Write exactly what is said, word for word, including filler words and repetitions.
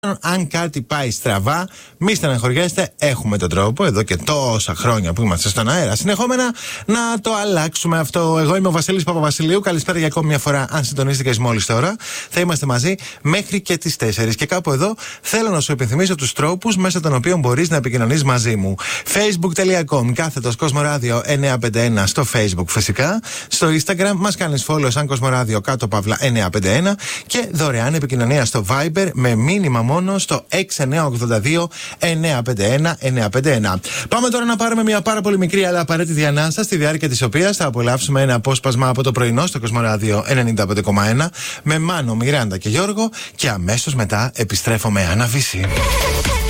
Αν κάτι πάει στραβά, μη στεναχωριέστε. Έχουμε τον τρόπο εδώ και τόσα χρόνια που είμαστε στον αέρα συνεχόμενα να το αλλάξουμε αυτό. Εγώ είμαι ο Βασίλης Παπαβασιλείου. Καλησπέρα για ακόμη μια φορά. Αν συντονίστηκες μόλις τώρα, θα είμαστε μαζί μέχρι και τις τέσσερις. Και κάπου εδώ θέλω να σου επιθυμίσω τους τρόπους μέσα των οποίων μπορείς να επικοινωνείς μαζί μου. facebook τελεία com κάθετος Κοσμοράδιο εννιακόσια πενήντα ένα στο Facebook φυσικά. Στο Instagram μας κάνεις follow σαν Κοσμοράδιο κάτω παύλα εννιακόσια πενήντα ένα. Και δωρεάν επικοινωνία στο Viber με μήνυμα μόνο στο έξι εννιά οκτώ δύο εννιακόσια πενήντα ένα εννιακόσια πενήντα ένα. Πάμε τώρα να πάρουμε μια πάρα πολύ μικρή αλλά απαραίτητη ανάσα, στη διάρκεια της οποίας θα απολαύσουμε ένα απόσπασμα από το πρωινό στο Κοσμοράδιο ενενήντα πέντε κόμμα ένα με Μάνο, Μιράντα και Γιώργο, και αμέσως μετά επιστρέφω με Άννα Βύση.